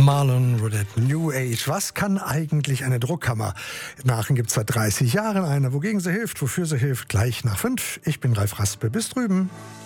Marlon Rodet, New Age. Was kann eigentlich eine Druckkammer? In Aachen gibt es seit 30 Jahren eine. Wogegen sie hilft, wofür sie hilft, gleich nach 5. Ich bin Ralf Raspe. Bis drüben.